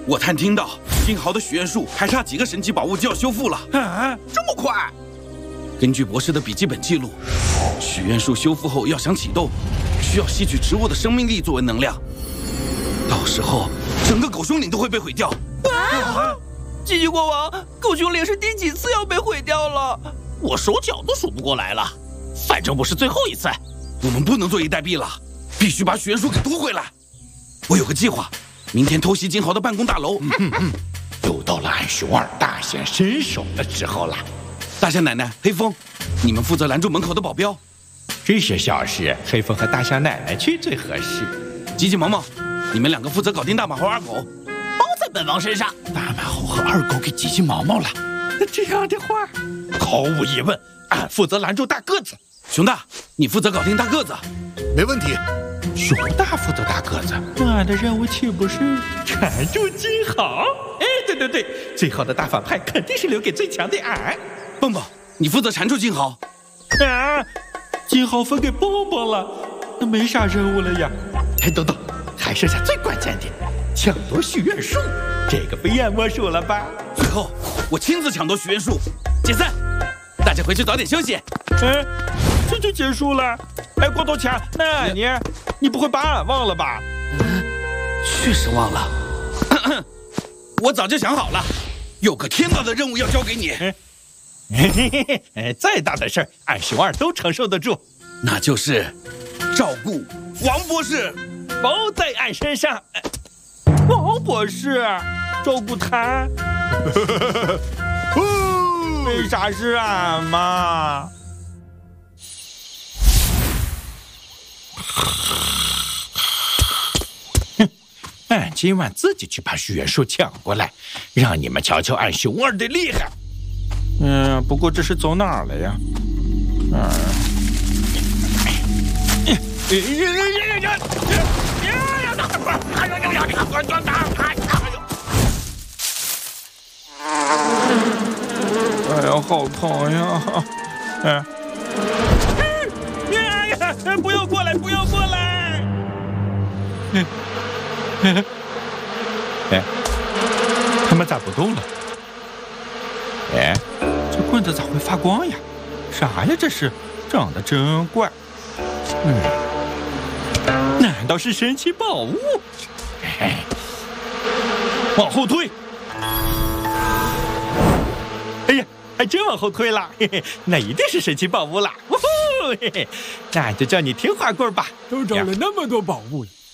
我探听到金豪的许愿树还差几个神奇宝物就要修复了。 啊，这么快？ 根据博士的笔记本记录，许愿树修复后要想启动，需要吸取植物的生命力作为能量。到时候，整个狗熊岭都会被毁掉。 吉吉国王，狗熊岭是第几次要被毁掉了？ 我手脚都数不过来了，反正不是最后一次。 我们不能坐以待毙了，必须把许愿树给夺回来。我有个计划，明天偷袭金豪的办公大楼。 又到了暗熊二大显身手的时候了。 大象奶奶、黑风，你们负责拦住门口的保镖。 这些小事，黑风和大象奶奶去最合适。 急急忙忙，你们两个负责搞定大马猴二狗。 包在本王身上。 大马猴和二狗给急急毛毛了。这样的话，毫无疑问，俺负责拦住大个子。 熊大，你负责搞定大个子。 没问题。 熊大负责大个子，俺的任务岂不是缠住金豪？哎，对，最后的大反派肯定是留给最强的俺。 蹦蹦，你负责缠住金豪。 啊，金豪分给蹦蹦了，那没啥任务了呀。哎，等等，还剩下最关键的，抢夺许愿树，这个不也莫属了吧？ 最后，我亲自抢夺许愿树。解散，大家回去早点休息。 这就结束了？哎，光头强，那你不会把俺忘了吧？ 确实忘了。我早就想好了，有个天大的任务要交给你。 再大的事儿，俺熊二都承受得住。 那就是照顾王博士， 包在俺身上。王博士，照顾他，没啥是俺嘛。俺今晚自己去把许愿树抢过来，让你们瞧瞧俺熊二的厉害。不过这是走哪儿了呀？哎呀，好疼呀！不要过来，不要过来！哎，他们咋不动了？哎，这棍子咋会发光呀？啥呀？这是长得真怪。难道是神奇宝物？往后退！哎呀，还真往后退了！那一定是神奇宝物了！那就叫你听花棍吧。 都找了那么多宝物了，